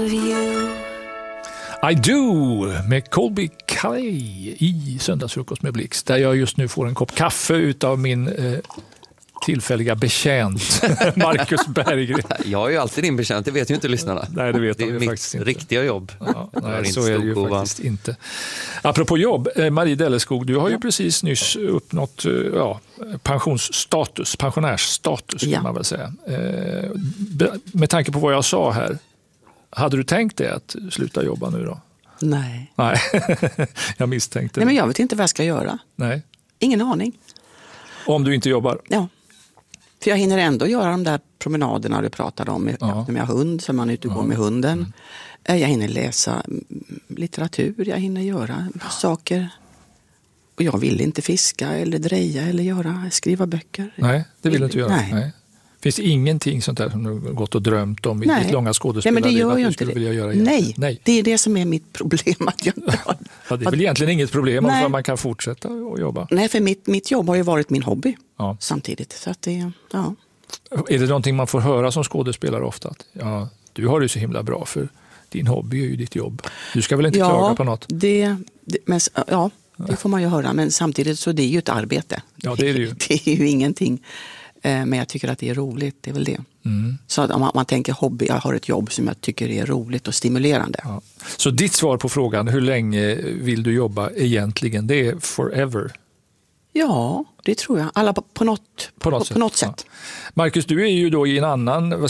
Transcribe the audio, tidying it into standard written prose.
of you. I Do med Colby Calais i Söndagsfrukost med Blixt, där jag just nu får en kopp kaffe utav min tillfälliga betjänt Marcus Berggren. Jag är ju alltid din betjänt, det vet ju inte lyssnarna. Nej, det vet det är ju mitt faktiskt inte. Riktiga jobb. Ja, nej, så är det ju faktiskt inte. Apropå jobb, Marie Delleskog, du har ju precis nyss uppnått pensionärsstatus kan man väl säga. Med tanke på vad jag sa här, hade du tänkt dig att sluta jobba nu då? Nej. Nej, jag misstänkte. Nej, men jag vet inte vad jag ska göra. Nej. Ingen aning. Om du inte jobbar? Ja. För jag hinner ändå göra de där promenaderna du pratade om. När jag har hund, så man är ute och går med hunden. Jag hinner läsa litteratur, jag hinner göra saker. Och jag vill inte fiska eller dreja eller skriva böcker. Nej, det vill du inte göra. Nej. Finns det ingenting sånt där som du har gått och drömt om i ditt långa skådespelarliv? Nej, men det gör att ju du inte skulle det. vilja göra igen? Nej, det är det som är mitt problem. Att jag det är väl egentligen inget problem om man kan fortsätta att jobba? Nej, för mitt jobb har ju varit min hobby samtidigt. Så att det, Är det någonting man får höra som skådespelare ofta? Att, du har det så himla bra för din hobby är ju ditt jobb. Du ska väl inte klaga på något? Det får man ju höra. Men samtidigt så det är ju ett arbete. Ja, det är det ju. Det är ju ingenting. Men jag tycker att det är roligt, det är väl det. Så att om man tänker hobby, jag har ett jobb som jag tycker är roligt och stimulerande. Ja. Så ditt svar på frågan, hur länge vill du jobba egentligen, det är forever? Ja, det tror jag. Alla på något sätt. Ja. Marcus, du är ju då i en annan